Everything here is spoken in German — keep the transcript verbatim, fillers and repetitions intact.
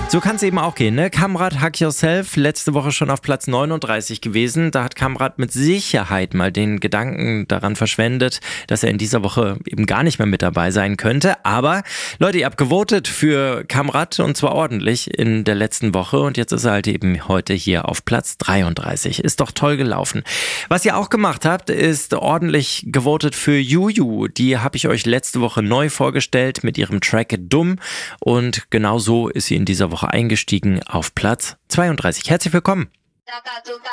So kann es eben auch gehen, ne? Kamrat Hack Yourself, letzte Woche schon auf Platz neununddreißig gewesen. Da hat Kamrat mit Sicherheit mal den Gedanken daran verschwendet, dass er in dieser Woche eben gar nicht mehr mit dabei sein könnte. Aber Leute, ihr habt gewotet für Kamrat und zwar ordentlich in der letzten Woche. Und jetzt ist er halt eben heute hier auf Platz dreiunddreißig. Ist doch toll gelaufen. Was ihr auch gemacht habt, ist ordentlich gewotet für Juju. Die habe ich euch letzte Woche neu vorgestellt mit ihrem Track Dumm. Und genau so ist sie in dieser Woche eingestiegen auf Platz zweiunddreißig. Herzlich willkommen.